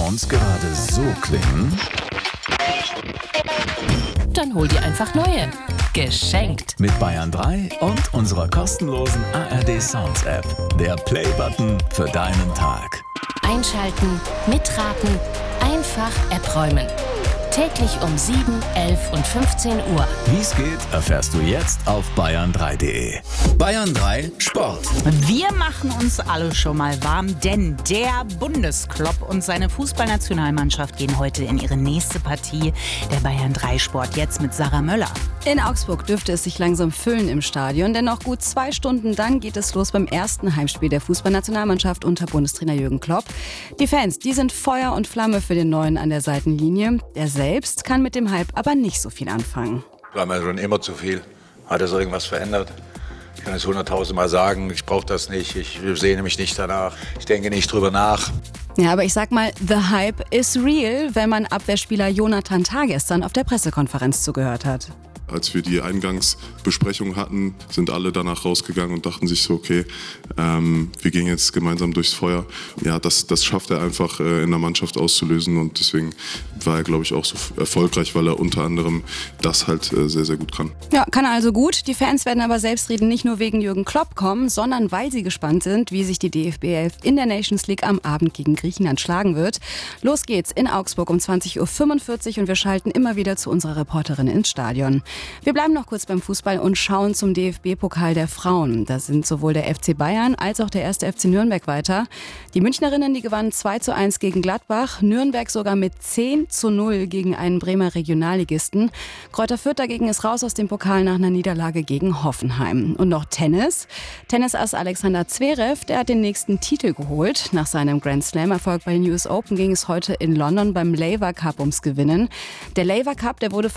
Sounds gerade so klingen? Dann hol dir einfach neue. Geschenkt! Mit Bayern 3 und unserer kostenlosen ARD Sounds App. Der Play-Button für deinen Tag. Einschalten, mitraten, einfach App räumen. Täglich um 7, 11 und 15 Uhr. Wie es geht, erfährst du jetzt auf bayern3.de. Bayern 3 Sport. Wir machen uns alle schon mal warm, denn der Bundesklopp und seine Fußballnationalmannschaft gehen heute in ihre nächste Partie. Der Bayern 3 Sport jetzt mit Sarah Möller. In Augsburg dürfte es sich langsam füllen im Stadion, denn noch gut 2 Stunden dann geht es los beim ersten Heimspiel der Fußballnationalmannschaft unter Bundestrainer Jürgen Klopp. Die Fans, die sind Feuer und Flamme für den Neuen an der Seitenlinie. Der selbst kann mit dem Hype aber nicht so viel anfangen. War mir schon immer zu viel. Hat es irgendwas verändert? Ich kann es 100.000 Mal sagen, ich brauche das nicht, ich sehne mich nicht danach, ich denke nicht drüber nach. Ja, aber ich sag mal, the hype is real, wenn man Abwehrspieler Jonathan Tah gestern auf der Pressekonferenz zugehört hat. Als wir die Eingangsbesprechung hatten, sind alle danach rausgegangen und dachten sich so, okay, wir gehen jetzt gemeinsam durchs Feuer. Ja, das schafft er einfach in der Mannschaft auszulösen und deswegen war er, glaube ich, auch so erfolgreich, weil er unter anderem das halt sehr, sehr gut kann. Ja, kann er also gut. Die Fans werden aber selbstredend nicht nur wegen Jürgen Klopp kommen, sondern weil sie gespannt sind, wie sich die DFB 11 in der Nations League am Abend gegen Griechenland schlagen wird. Los geht's in Augsburg um 20.45 Uhr und wir schalten immer wieder zu unserer Reporterin ins Stadion. Wir bleiben noch kurz beim Fußball und schauen zum DFB-Pokal der Frauen. Da sind sowohl der FC Bayern als auch der 1. FC Nürnberg weiter. Die Münchnerinnen, die gewannen 2:1 gegen Gladbach, Nürnberg sogar mit 10:0 gegen einen Bremer Regionalligisten. Greuther Fürth dagegen ist raus aus dem Pokal nach einer Niederlage gegen Hoffenheim. Und noch Tennis. Tennisass Alexander Zverev, der hat den nächsten Titel geholt. Nach seinem Grand Slam-Erfolg bei den US Open ging es heute in London beim Laver Cup ums Gewinnen. Der Laver Cup, der wurde